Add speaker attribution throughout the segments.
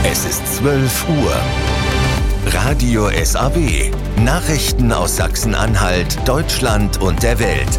Speaker 1: Es ist 12 Uhr. Radio SAW. Nachrichten aus Sachsen-Anhalt, Deutschland und der Welt.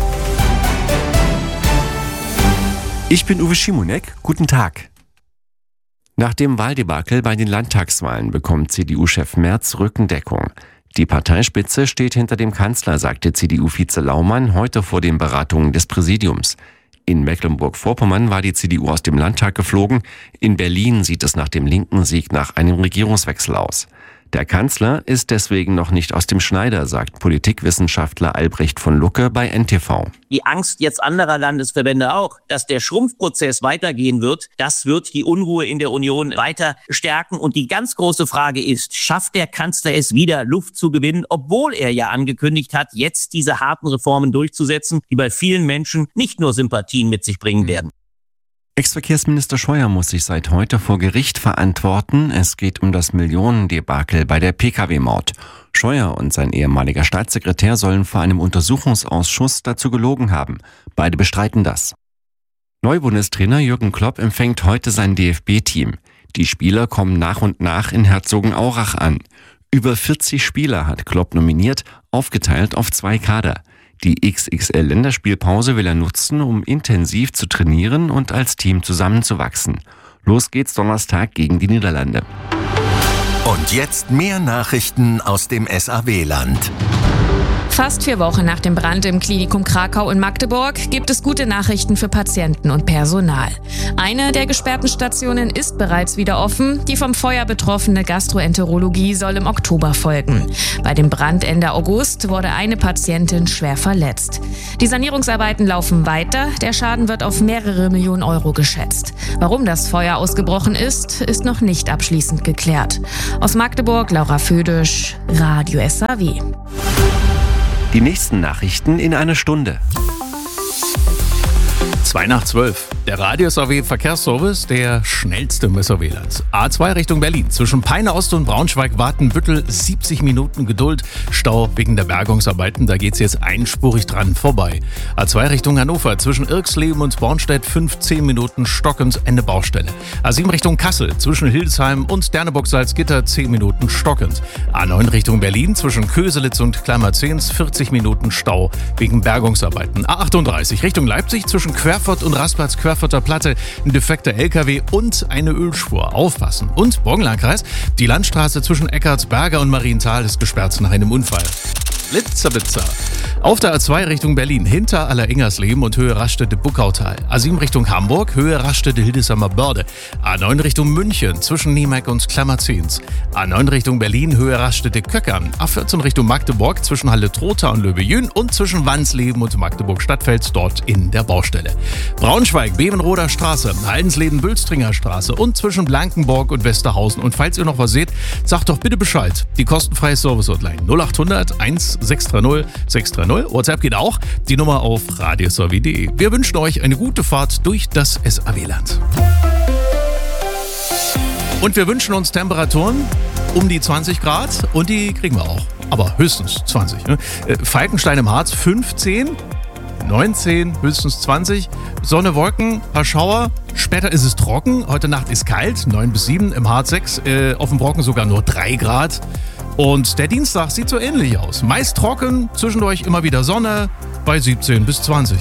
Speaker 2: Ich bin Uwe Schimonek. Guten Tag. Nach dem Wahldebakel bei den Landtagswahlen bekommt CDU-Chef Merz Rückendeckung. Die Parteispitze steht hinter dem Kanzler, sagte CDU-Vize Laumann heute vor den Beratungen des Präsidiums. In Mecklenburg-Vorpommern war die CDU aus dem Landtag geflogen. In Berlin sieht es nach dem linken Sieg nach einem Regierungswechsel aus. Der Kanzler ist deswegen noch nicht aus dem Schneider, sagt Politikwissenschaftler Albrecht von Lucke bei NTV.
Speaker 3: Die Angst jetzt anderer Landesverbände auch, dass der Schrumpfprozess weitergehen wird, das wird die Unruhe in der Union weiter stärken. Und die ganz große Frage ist, schafft der Kanzler es wieder, Luft zu gewinnen, obwohl er ja angekündigt hat, jetzt diese harten Reformen durchzusetzen, die bei vielen Menschen nicht nur Sympathien mit sich bringen werden.
Speaker 2: Ex-Verkehrsminister Scheuer muss sich seit heute vor Gericht verantworten. Es geht um das Millionendebakel bei der Pkw-Maut. Scheuer und sein ehemaliger Staatssekretär sollen vor einem Untersuchungsausschuss dazu gelogen haben. Beide bestreiten das. Neubundestrainer Jürgen Klopp empfängt heute sein DFB-Team. Die Spieler kommen nach und nach in Herzogenaurach an. Über 40 Spieler hat Klopp nominiert, aufgeteilt auf 2 Kader. Die XXL-Länderspielpause will er nutzen, um intensiv zu trainieren und als Team zusammenzuwachsen. Los geht's Donnerstag gegen die Niederlande.
Speaker 1: Und jetzt mehr Nachrichten aus dem SAW-Land.
Speaker 4: Fast 4 Wochen nach dem Brand im Klinikum Krakau in Magdeburg gibt es gute Nachrichten für Patienten und Personal. Eine der gesperrten Stationen ist bereits wieder offen. Die vom Feuer betroffene Gastroenterologie soll im Oktober folgen. Bei dem Brand Ende August wurde eine Patientin schwer verletzt. Die Sanierungsarbeiten laufen weiter. Der Schaden wird auf mehrere Millionen Euro geschätzt. Warum das Feuer ausgebrochen ist, ist noch nicht abschließend geklärt. Aus Magdeburg, Laura Födisch, Radio SAW.
Speaker 2: Die nächsten Nachrichten in einer Stunde.
Speaker 5: 11:02. Der Radio SAW Verkehrsservice, der schnellste im SAW-Land. A2 Richtung Berlin. Zwischen Peine Ost und Braunschweig-Wartenbüttel 70 Minuten Geduld. Stau wegen der Bergungsarbeiten. Da geht's jetzt einspurig dran vorbei. A2 Richtung Hannover. Zwischen Irxleben und Bornstedt 15 Minuten stockend, Ende Baustelle. A7 Richtung Kassel. Zwischen Hildesheim und Derneburg-Salzgitter 10 Minuten stockend. A9 Richtung Berlin. Zwischen Köselitz und Kleimerzens 40 Minuten Stau wegen Bergungsarbeiten. A38 Richtung Leipzig. Zwischen Querfurt und Rastplatz Querfurter Platte, ein defekter LKW und eine Ölspur. Aufpassen. Und Burgenlandkreis, die Landstraße zwischen Eckartsberger und Marienthal ist gesperrt nach einem Unfall. Blitzer. Auf der A2 Richtung Berlin, hinter Allerengersleben und Höhe Raststätte-Buckautal. A7 Richtung Hamburg, Höhe Raststätte-Hildesheimer Börde. A9 Richtung München, zwischen Niemeck und Klammerzens. A9 Richtung Berlin, Höhe Raststätte-Köckern. A14 Richtung Magdeburg, zwischen Halle-Trotha und Löwe-Jün und zwischen Wandsleben und Magdeburg-Stadtfeld, dort in der Baustelle. Braunschweig, Bevenroder Straße, Haldensleden-Bülstringer Straße und zwischen Blankenburg und Westerhausen. Und falls ihr noch was seht, sagt doch bitte Bescheid. Die kostenfreie Service-Hotline 0800 1630 630. WhatsApp geht auch. Die Nummer auf radiosaw.de. Wir wünschen euch eine gute Fahrt durch das SAW-Land. Und wir wünschen uns Temperaturen um die 20 Grad und die kriegen wir auch. Aber höchstens 20. Ne? Falkenstein im Harz 15, 19, höchstens 20. Sonne, Wolken, paar Schauer. Später ist es trocken. Heute Nacht ist kalt, 9 bis 7. Im Harz 6, auf dem Brocken sogar nur 3 Grad. Und der Dienstag sieht so ähnlich aus. Meist trocken, zwischendurch immer wieder Sonne bei 17 bis 20.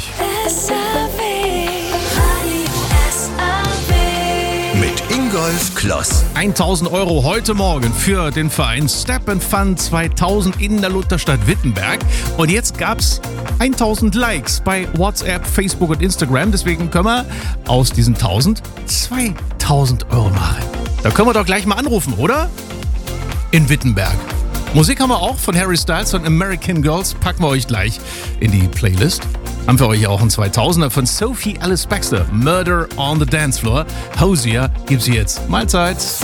Speaker 1: Mit Ingolf Kloss.
Speaker 5: 1.000 Euro heute Morgen für den Verein Step and Fun 2000 in der Lutherstadt Wittenberg. Und jetzt gab's 1.000 Likes bei WhatsApp, Facebook und Instagram. Deswegen können wir aus diesen 1.000 2.000 Euro machen. Da können wir doch gleich mal anrufen, oder? In Wittenberg. Musik haben wir auch von Harry Styles und American Girls. Packen wir euch gleich in die Playlist. Haben für euch auch einen 2000er von Sophie Alice Baxter. Murder on the Dance Floor. Hosier gibt's jetzt. Mahlzeit.